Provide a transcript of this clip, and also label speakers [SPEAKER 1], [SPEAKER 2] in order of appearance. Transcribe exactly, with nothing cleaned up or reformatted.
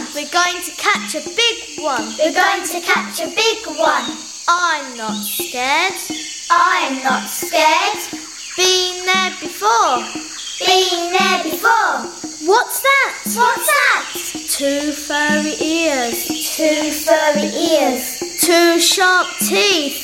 [SPEAKER 1] We're going to catch a big one.
[SPEAKER 2] We're going to catch a big one.
[SPEAKER 1] I'm not scared.
[SPEAKER 2] I'm not scared.
[SPEAKER 1] Been there before.
[SPEAKER 2] Been there before.
[SPEAKER 1] What's that?
[SPEAKER 2] What's that?
[SPEAKER 1] Two furry ears.
[SPEAKER 2] Two furry ears.
[SPEAKER 1] Two sharp teeth.